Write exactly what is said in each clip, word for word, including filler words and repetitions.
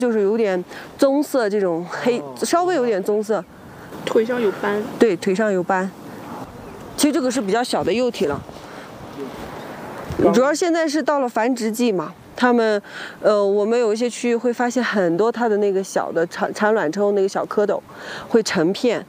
就是有点棕色，这种黑，稍微有点棕色。 腿上有斑。 对，腿上有斑。其实这个是比较小的幼体了。主要现在是到了繁殖季嘛，它们，呃，我们有一些区域会发现很多它的那个小的产产卵之后那个小蝌蚪，会成片。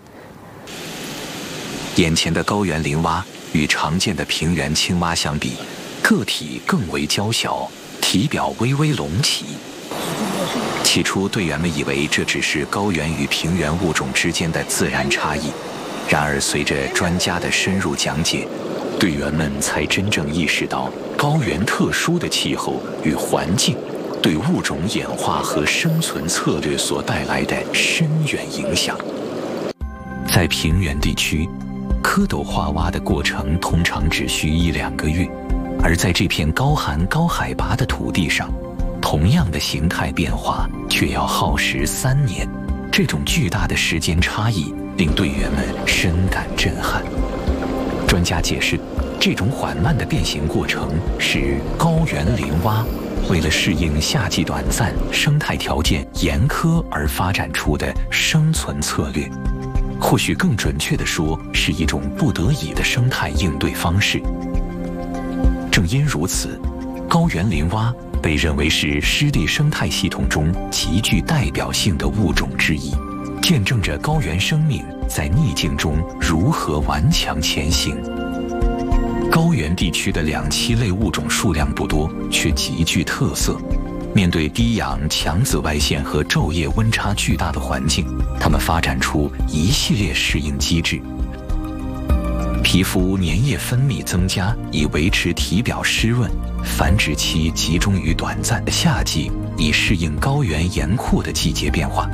眼前的高原林蛙与常见的平原青蛙相比，个体更为娇小，体表微微隆起。起初，队员们以为这只是高原与平原物种之间的自然差异，然而随着专家的深入讲解，队员们才真正意识到高原特殊的气候与环境对物种演化和生存策略所带来的深远影响。在平原地区，蝌蚪化蛙的过程通常只需一两个月，而在这片高寒高海拔的土地上，同样的形态变化却要耗时三年。这种巨大的时间差异令队员们深感震撼。专家解释，这种缓慢的变形过程是高原林蛙为了适应夏季短暂、生态条件严苛而发展出的生存策略。或许更准确地说，是一种不得已的生态应对方式。正因如此，高原林蛙被认为是湿地生态系统中极具代表性的物种之一，见证着高原生命在逆境中如何顽强前行。高原地区的两栖类物种数量不多，却极具特色。面对低氧、强紫外线和昼夜温差巨大的环境，它们发展出一系列适应机制。皮肤粘液分泌增加，以维持体表湿润；繁殖期集中于短暂的夏季，以适应高原严酷的季节变化。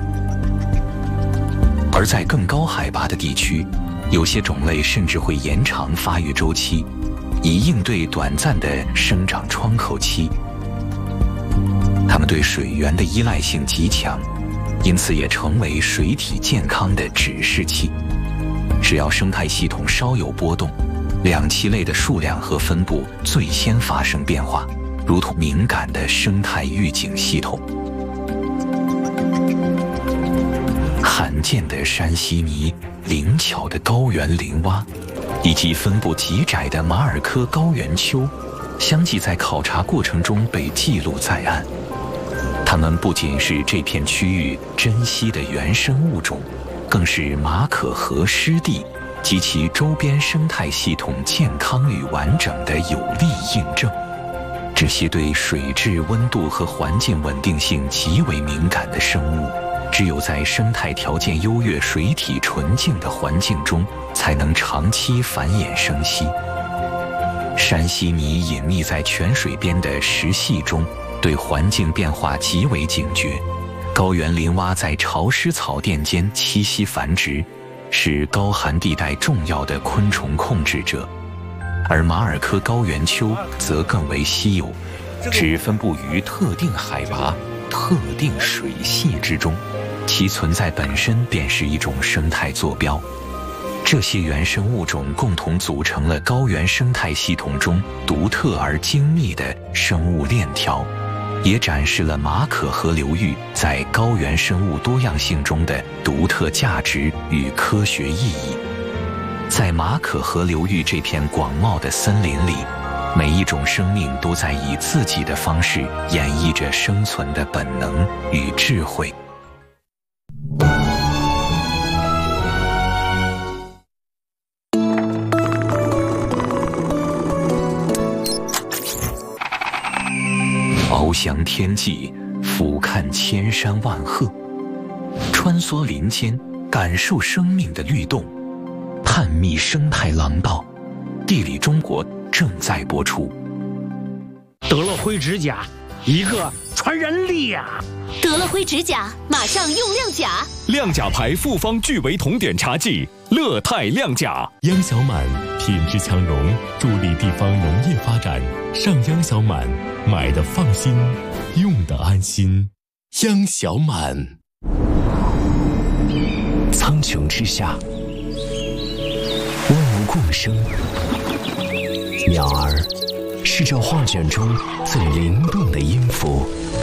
而在更高海拔的地区，有些种类甚至会延长发育周期，以应对短暂的生长窗口期。它们对水源的依赖性极强，因此也成为水体健康的指示器。只要生态系统稍有波动，两栖类的数量和分布最先发生变化，如同敏感的生态预警系统。罕见的山西泥、灵巧的高原林蛙，以及分布极窄的马尔科高原丘，相继在考察过程中被记录在案。它们不仅是这片区域珍稀的原生物种，更是马可河湿地及其周边生态系统健康与完整的有力印证。这些对水质、温度和环境稳定性极为敏感的生物，只有在生态条件优越、水体纯净的环境中，才能长期繁衍生息。山西泥隐匿在泉水边的石隙中，对环境变化极为警觉。高原林蛙在潮湿草甸间栖息繁殖，是高寒地带重要的昆虫控制者。而马尔科高原丘则更为稀有，只分布于特定海拔、特定水系之中，其存在本身便是一种生态坐标。这些原生物种共同组成了高原生态系统中独特而精密的生物链条，也展示了马可河流域在高原生物多样性中的独特价值与科学意义。在马可河流域这片广袤的森林里，每一种生命都在以自己的方式演绎着生存的本能与智慧。翱翔天际，俯瞰千山万壑，穿梭林间，感受生命的律动，探秘生态廊道。地理中国正在播出。 得了灰指甲，一个传染力呀！ 得了灰指甲，马上用亮甲。 亮甲牌复方聚维酮碘茶剂，乐泰亮甲。央小满品质强农，助力地方农业发展。上央小满，买的放心，用的安心。央小满。 苍穹之下，万物共生。鸟儿是这画卷中最灵动的音符。